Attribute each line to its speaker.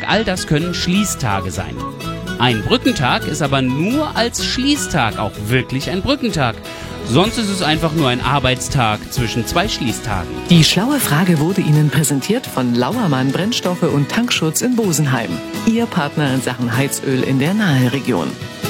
Speaker 1: all das können Schließtage sein. Ein Brückentag ist aber nur als Schließtag auch wirklich ein Brückentag. Sonst ist es einfach nur ein Arbeitstag zwischen 2 Schließtagen.
Speaker 2: Die schlaue Frage wurde Ihnen präsentiert von Lauermann Brennstoffe und Tankschutz in Bosenheim. Ihr Partner in Sachen Heizöl in der Naheregion.